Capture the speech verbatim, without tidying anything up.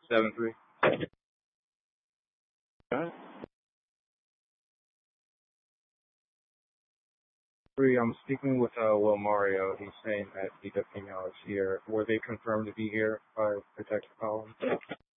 Seven three. Okay. Three. I'm speaking with uh, Will Mario. He's saying that the female is here. Were they confirmed to be here by Detective Collins?